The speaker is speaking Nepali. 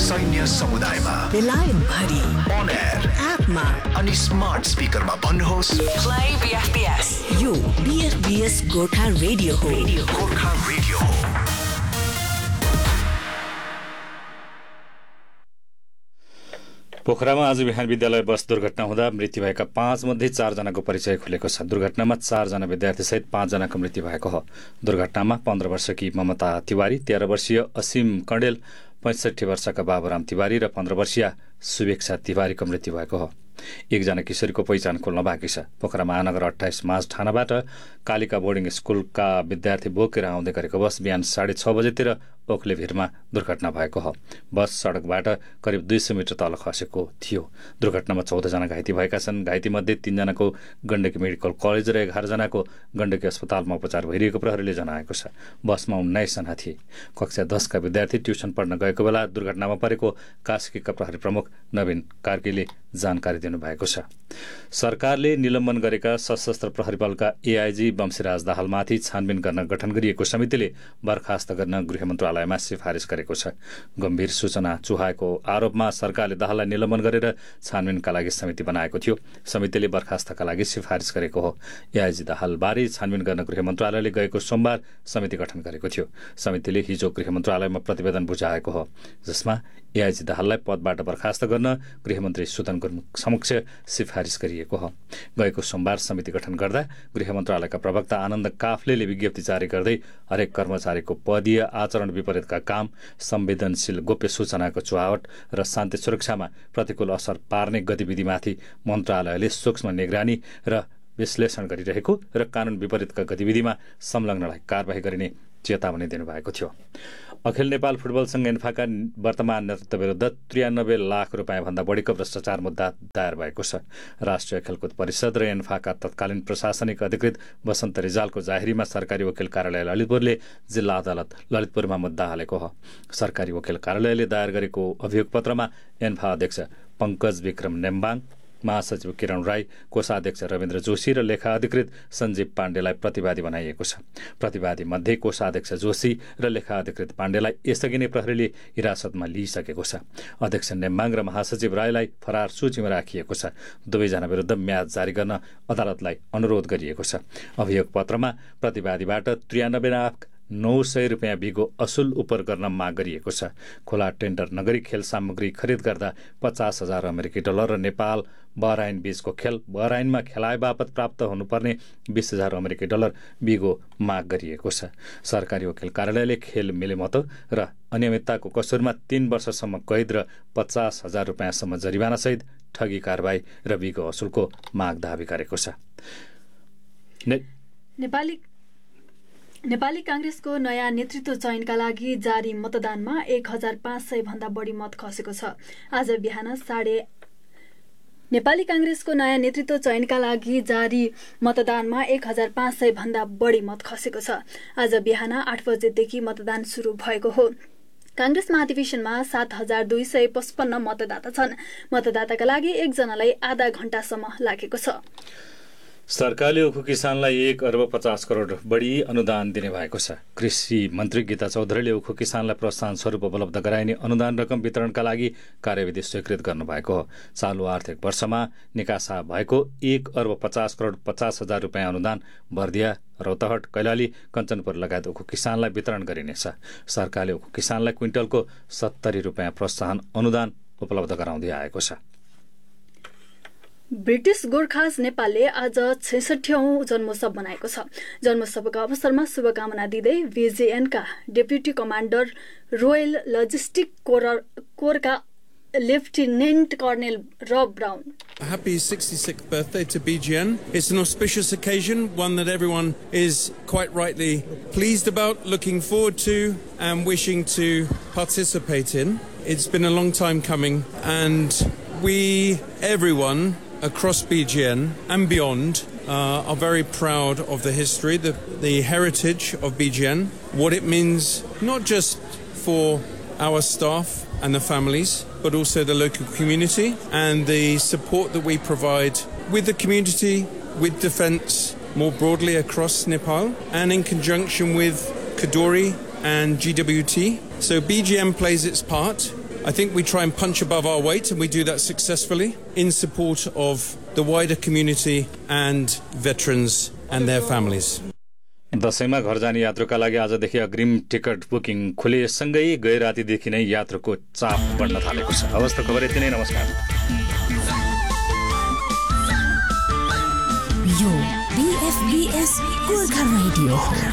सैन्य समुदायमा बेलायत भरि on air एपमा अनि स्मार्ट स्पिकरमा भन्नुहोस् Play BFBS यो BFBS गोर्खा रेडियो हो गोर्खा रेडियो हो। पोखरामा आज बिहान विद्यालय बस दुर्घटना हुँदा मृत्यु भएका 5 मध्ये 4 जनाको परिचय खुलेको छ। दुर्घटनामा 4 जना विद्यार्थी सहित 5 जनाको मृत्यु भएको हो। दुर्घटनामा 15 वर्षकी ममता तिवारी, 13 वर्षीय असीम कण्डेल, 65 वर्षका बाबुराम तिवारी र 15 वर्षीय सुवेक्षा तिवारीको मृत्यु भएको हो। एकजना किशोरीको पहिचान खोल्न बाँकी छ। पोखरा महानगर 28 माझ ठानाबाट कालिका बोर्डिङ स्कुलका विद्यार्थी बोकेर आउँदै गरेको बस बिहान 6:30 बजेतिर ओखले भिरमा दुर्घटना भएको हो। बस सडकबाट करिब 200 मिटर तल खसेको थियो। दुर्घटनामा 14 जना घाइते भएका छन्। घाइतेमध्ये 3 जनाको गण्डकी मेडिकल कलेज र 11 जनाको गण्डकी अस्पतालमा उपचार भइरहेको प्रहरीले जनाएको छ। बसमा 19 जना थिए। कक्षा 10 का विद्यार्थी ट्युसन पढ्न गएको बेला दुर्घटनामा परेको कास्कीका प्रहरी प्रमुख नवीन कार्कीले जानकारी दिनुभएको छ। सरकारले निलम्बन गरेका सशस्त्र प्रहरी बलका एआईजी बमसिराज दाहालमाथि छानबिन गर्न गठन गरिएको समितिले बर्खास्त गर्न गृह मन्त्रालयमा सिफारिस गरेको छ। गम्भीर सूचना चुहाएको आरोपमा सरकारले दाहाललाई निलम्बन गरेर छानबिनका लागि समिति बनाएको थियो। समितिले बर्खास्तका लागि सिफारिस गरेको हो। एआईजी दाहालबारे छानबिन गर्न गृह मन्त्रालयले गएको सोमबार समिति गठन गरेको थियो। समितिले हिजो गृह मन्त्रालयमा प्रतिवेदन बुझाएको हो, जसमा एआईजी दाहाललाई पदबाट बर्खास्त गर्न गृहमन्त्री सुदन गुरुङ समक्ष सिफारिस गरिएको हो। गएको सोमबार समिति गठन गर्दा गृह मन्त्रालयका प्रवक्ता आनन्द काफ्लेले विज्ञप्ति जारी गर्दै हरेक कर्मचारीको पदीय आचरण विपरीतका काम, संवेदनशील गोप्य सूचनाको चुहावट र शान्ति सुरक्षामा प्रतिकूल असर पार्ने गतिविधिमाथि मन्त्रालयले सूक्ष्म निगरानी र विश्लेषण गरिरहेको र कानून विपरीतका गतिविधिमा संलग्नलाई कारबाही गरिने चेतावनी दिनुभएको थियो। अखिल नेपाल फुटबल संघ एन्फाका वर्तमान नेतृत्व विरुद्ध 93 लाख रुपियाँ भन्दा बढीको भ्रष्टाचार मुद्दा दायर भएको छ। राष्ट्रिय खेलकुद परिषद र एन्फाका तत्कालीन प्रशासनिक अधिकृत वसन्त रिजालको जाहेरीमा सरकारी वकिल कार्यालय ललितपुरले जिल्ला अदालत ललितपुरमा मुद्दा हालेको हो। सरकारी वकिल कार्यालयले दायर गरेको अभियोग पत्रमा एन्फा अध्यक्ष पंकज विक्रम नेम्बाङ, महासचिव किरण राई, कोषाध्यक्ष रविन्द्र जोशी र लेखा अधिकृत सञ्जीव पाण्डेलाई प्रतिवादी बनाइएको छ। प्रतिवादी मध्ये कोषाध्यक्ष जोशी र लेखा अधिकृत पाण्डेलाई यसअघि नै प्रहरीले हिरासतमा लिइसकेको छ। अध्यक्ष नेम्बाङ र महासचिव राईलाई फरार सूचीमा राखिएको छ। दुवैजना विरुद्ध म्याद जारी गर्न अदालतलाई अनुरोध गरिएको छ। अभियोग पत्रमा प्रतिवादीबाट 93,900 रुपियाँ बिगो असुल उपर गर्न माग गरिएको छ। खुला टेन्डर नगरी खेल सामग्री खरिद गर्दा 50,000 अमेरिकी डलर र नेपाल बहराइन बीचको खेल बहराइनमा खेलाए बापत प्राप्त हुनुपर्ने 20,000 अमेरिकी डलर बिगो माग गरिएको छ। सरकारी वकिल कार्यालयले खेल मिलेमतो र अनियमितताको कसुरमा 3 वर्षसम्म कैद र 50,000 रुपियाँसम्म जरिवानासहित ठगी कारबाही र बिगो असुलको माग दावी गरेको छ। नेपाली कांग्रेसको नयाँ नेतृत्व चयनका लागि जारी मतदानमा 1500 भन्दा बढी मत खसेको छ। आज बिहान नेपाली कांग्रेसको नयाँ नेतृत्व चयनका लागि जारी मतदानमा 1500 भन्दा बढी मत खसेको छ। आज बिहान 8 बजेदेखि मतदान सुरु भएको हो। कांग्रेस महाधिवेशनमा 7255 मतदाता छन्। मतदाताका लागि एकजनालाई आधा घण्टासम्म लागेको छ। सरकारले उखु किसानलाई 1,50 करोड बढी अनुदान दिने भएको छ। कृषि मन्त्री गीता चौधरीले उखु किसानलाई प्रोत्साहन स्वरूप उपलब्ध गराइने अनुदान रकम वितरणका लागि कार्यविधि स्वीकृत गर्नुभएको हो। चालु आर्थिक वर्षमा निकासा भएको 1,50 करोड 50,000 रुपियाँ अनुदान बर्दिया, रौतहट, कैलाली, कञ्चनपुर लगायत उखु किसानलाई वितरण गरिनेछ। सरकारले उखु किसानलाई क्विन्टलको 70 रुपियाँ प्रोत्साहन अनुदान उपलब्ध गराउँदै आएको छ। ब्रिटिश गोर्खाज नेपालले आज 66औं जन्मोत्सव मनाएको छ। जन्मोत्सवका अवसरमा शुभकामना दिँदै VJN-का deputy commander royal logistic Korka Lieutenant Colonel Rob Brown. Happy 66th birthday to BGN. It's an auspicious occasion, one that everyone is quite rightly pleased about, looking forward to and wishing to participate in. It's been a long time coming, and everyone across BGN and beyond are very proud of the history, the heritage of BGN, what it means not just for our staff and the families, but also the local community and the support that we provide with the community, with defence more broadly across Nepal, and in conjunction with Kaduri and GWT. So BGM plays its part I think we try and punch above our weight, and we do that successfully in support of the wider community and veterans and their families. दशैंमा घर जाने यात्रुका लागि आजदेखि अग्रिम टिकट बुकिङ खुलेसँगै गए रातिदेखि नै यात्रुको चाप बढ्न थालेको छ। अवस्था खबर यति नै, नमस्कार। यो BFBS गोर्खा रेडियो हो।